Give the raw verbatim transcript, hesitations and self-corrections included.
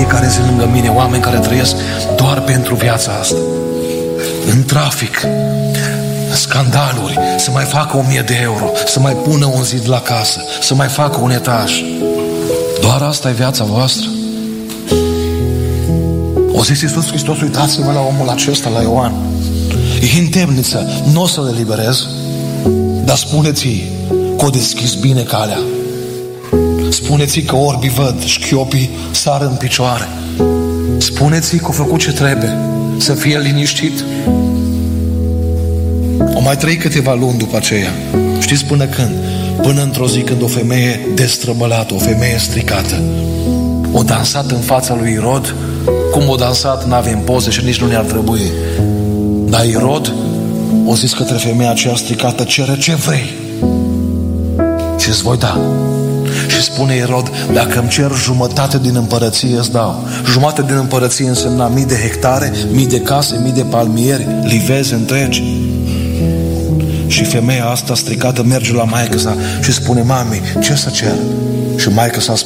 fiecare zi lângă mine oameni care trăiesc doar pentru viața asta. În trafic, scandaluri, să mai facă o mie de euro, să mai pună un zid la casă, să mai facă un etaj. Doar asta e viața voastră? O zis Iisus Hristos, uitați-vă la omul acesta, la Ioan. E în temniță, nu o să-l eliberez, dar spuneți-i că o deschis bine calea. Spuneți-i că orbii văd, șchiopii sar în picioare. Spuneți-i că a făcut ce trebuie, să fie liniștit. O mai trăi câteva luni după aceea. Știți până când? Până într-o zi când o femeie destrăbălată, o femeie stricată, o dansat în fața lui Irod, cum o dansat n-avem poze și nici nu ne-ar trebui. Dar Irod o zis către femeia aceea stricată, cere ce vrei și îți voi da. Și spune Irod, dacă îmi cer jumătate din împărăție, îți dau. Jumătate din împărăție însemna mii de hectare, mii de case, mii de palmieri, livezi întregi. Și femeia asta stricată merge la maică sa și spune, mami, ce să cer? Și maică sa